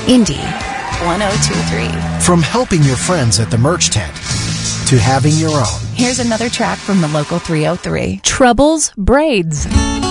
Indy 1023. From helping your friends at the merch tent to having your own. Here's another track from the local 303. Troubles Braids.